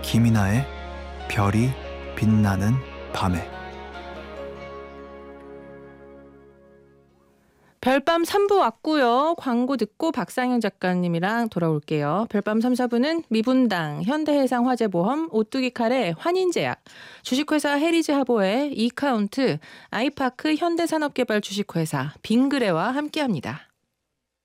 김이나의 별이 빛나는 밤에. 별밤 3부 왔고요. 광고 듣고 박상현 작가님이랑 돌아올게요. 별밤 3, 4부는 미분당, 현대해상화재보험, 오뚜기 칼의 환인제약, 주식회사 해리즈하보의 이카운트, 아이파크 현대산업개발 주식회사, 빙그레와 함께합니다.